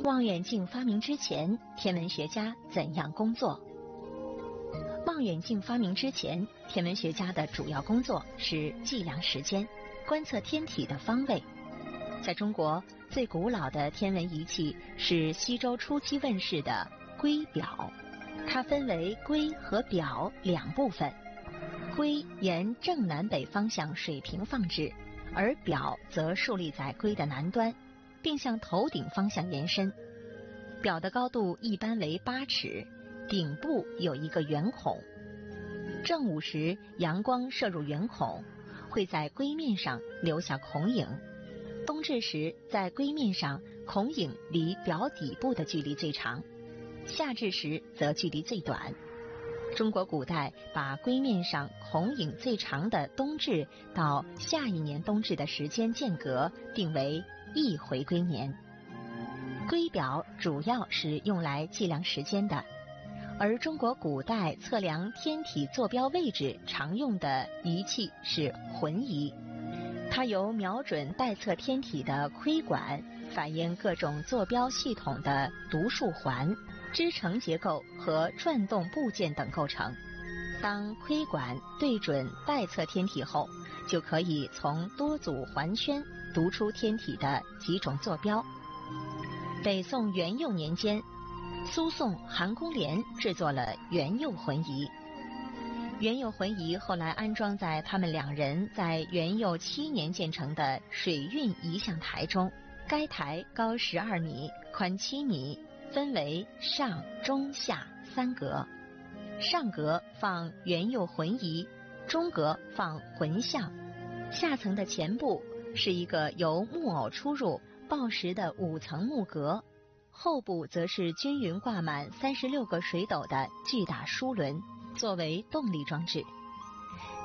望远镜发明之前，天文学家怎样工作？望远镜发明之前，天文学家的主要工作是计量时间，观测天体的方位。在中国，最古老的天文仪器是西周初期问世的圭表，它分为圭和表两部分。圭沿正南北方向水平放置，而表则竖立在圭的南端，并向头顶方向延伸。表的高度一般为8尺，顶部有一个圆孔。正午时，阳光射入圆孔，会在圭面上留下孔影。冬至时，在圭面上，孔影离表底部的距离最长；夏至时则距离最短。中国古代把圭面上孔影最长的冬至到下一年冬至的时间间隔定为1回归年。圭表主要是用来计量时间的，而中国古代测量天体坐标位置常用的仪器是浑仪，它由瞄准待测天体的窥管、反映各种坐标系统的读数环、支撑结构和转动部件等构成。当窥管对准待测天体后，就可以从多组环圈读出天体的几种坐标。北宋元佑年间，苏颂、韩公廉制作了元佑浑仪。元佑浑仪后来安装在他们两人在元佑7年建成的水运仪象台中，该台高12米，宽7米，分为上、中、下3格。上格放元佑浑仪，中格放浑象，下层的前部是一个由木偶出入抱石的5层木格，后部则是均匀挂满36个水斗的巨大输轮，作为动力装置。